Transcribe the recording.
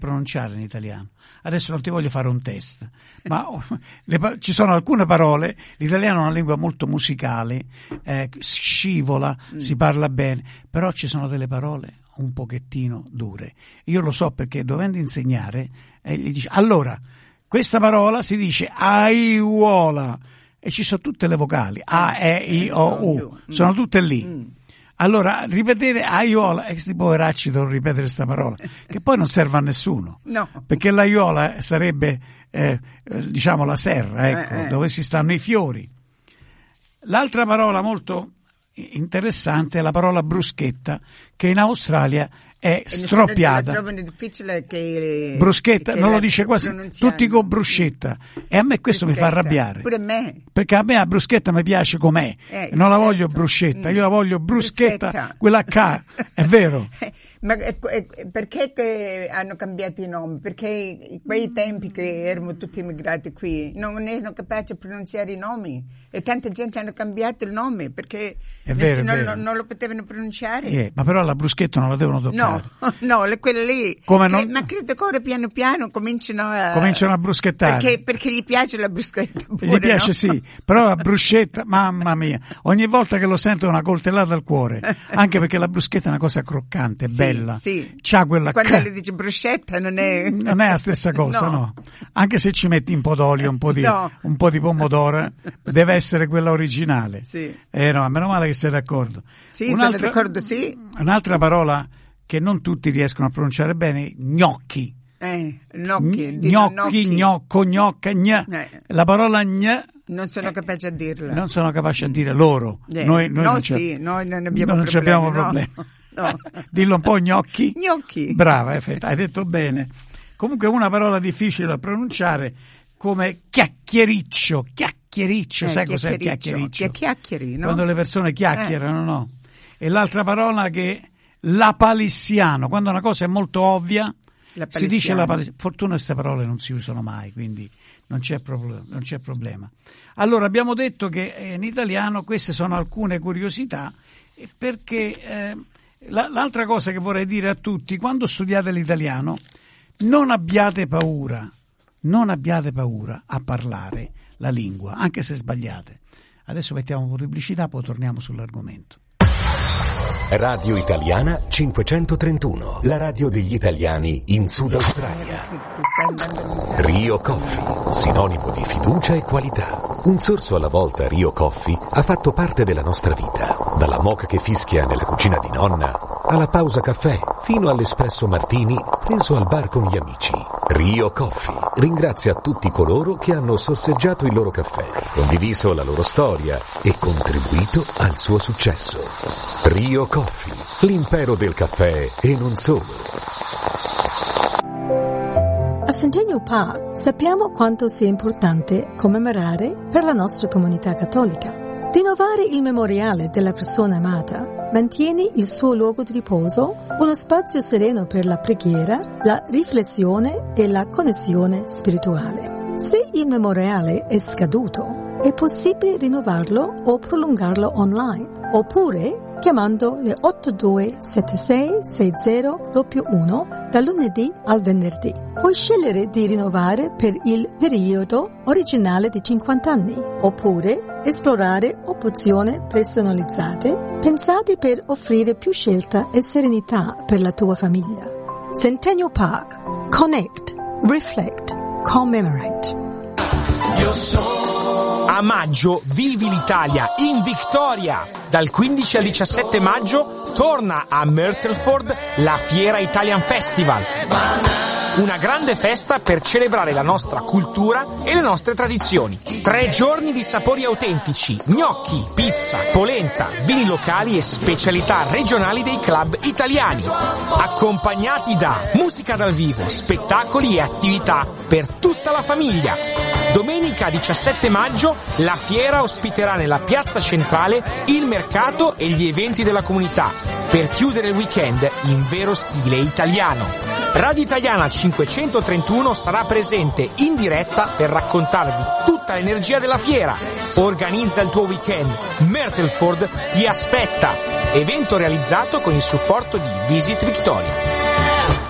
pronunciare in italiano. Adesso non ti voglio fare un test, ma ci sono alcune parole, l'italiano è una lingua molto musicale, scivola, si parla bene, però ci sono delle parole un pochettino dure. Io lo so perché dovendo insegnare, gli dice, allora, questa parola si dice aiuola, e ci sono tutte le vocali, A, E, I, O, U, sono tutte lì. Allora, ripetere aiuola, e questi poveracci devono ripetere questa parola, che poi non serve a nessuno, no. Perché l'aiuola sarebbe, diciamo, la serra, ecco, dove si stanno i fiori. L'altra parola molto interessante è la parola bruschetta, che in Australia è stroppiata. È difficile che bruschetta, non lo dice quasi tutti con bruscetta, e a me questo mi fa arrabbiare. Pure a me. Perché a me la bruschetta mi piace com'è, non la voglio bruscetta, io la voglio bruschetta, quella K, è vero. Ma perché che hanno cambiato i nomi? Perché quei tempi che erano tutti immigrati qui non erano capaci di pronunciare i nomi, e tanta gente hanno cambiato il nome perché non lo potevano pronunciare. Ma però la bruschetta non la devono toccare. No, quelle lì. Ma credo che ora piano piano cominciano a bruschettare. Perché gli piace la bruschetta. Pure, gli piace, sì, però la bruschetta, mamma mia, ogni volta che lo sento è una coltellata al cuore, anche perché la bruschetta è una cosa croccante, bella. Sì. C'ha quella quando le dici bruschetta non è la stessa cosa, no. Anche se ci metti un po' d'olio, un po' di pomodoro, deve essere quella originale. Sì. No, meno male che sei d'accordo. Sì, sono d'accordo, sì. Un'altra parola che non tutti riescono a pronunciare bene, gnocchi. Gnocchi, gnocco, gnocca, gna. La parola gna non sono capace a dirla. Non sono capace a dire loro. Noi non abbiamo problemi. No. Dillo un po', gnocchi. Gnocchi. Brava, hai detto bene. Comunque una parola difficile da pronunciare come chiacchiericcio. Sai cos'è il chiacchiericcio? Chiacchieri, no? Quando le persone chiacchierano, no? E l'altra parola che lapalissiano, quando una cosa è molto ovvia, si dice lapalissiano. Fortuna queste parole non si usano mai, quindi non c'è problema. Allora, abbiamo detto che in italiano queste sono alcune curiosità, perché l'altra cosa che vorrei dire a tutti, quando studiate l'italiano, non abbiate paura a parlare la lingua, anche se sbagliate. Adesso mettiamo un po' di pubblicità, poi torniamo sull'argomento. Radio Italiana 531, la radio degli italiani in Sud Australia. Rio Coffee, sinonimo di fiducia e qualità. Un sorso alla volta Rio Coffee ha fatto parte della nostra vita, dalla moka che fischia nella cucina di nonna, alla pausa caffè, fino all'espresso martini preso al bar con gli amici. Rio Coffee ringrazia tutti coloro che hanno sorseggiato il loro caffè, condiviso la loro storia e contribuito al suo successo. Rio Coffee, l'impero del caffè e non solo. A Centennial Park sappiamo quanto sia importante commemorare per la nostra comunità cattolica. Rinnovare il memoriale della persona amata mantiene il suo luogo di riposo uno spazio sereno per la preghiera, la riflessione e la connessione spirituale. Se il memoriale è scaduto, è possibile rinnovarlo o prolungarlo online, oppure chiamando le 82766011 dal lunedì al venerdì. Puoi scegliere di rinnovare per il periodo originale di 50 anni, oppure esplorare opzioni personalizzate pensate per offrire più scelta e serenità per la tua famiglia. Centennial Park. Connect, reflect, commemorate. A maggio vivi l'Italia in Victoria. Dal 15 al 17 maggio torna a Myrtleford la Fiera Italian Festival. Una grande festa per celebrare la nostra cultura e le nostre tradizioni. 3 giorni di sapori autentici, gnocchi, pizza, polenta, vini locali e specialità regionali dei club italiani. Accompagnati da musica dal vivo, spettacoli e attività per tutta la famiglia. Domenica 17 maggio la fiera ospiterà nella piazza centrale il mercato e gli eventi della comunità per chiudere il weekend in vero stile italiano. Radio Italiana 531 sarà presente in diretta per raccontarvi tutta l'energia della fiera. Organizza il tuo weekend. Myrtleford ti aspetta. Evento realizzato con il supporto di Visit Victoria.